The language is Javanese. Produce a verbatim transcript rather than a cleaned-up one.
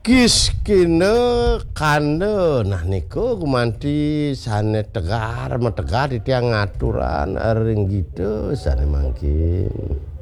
Kiskine kande nah niku gumanti sane tegar metegar di tiang ngaturan ring gitu sane mangkin.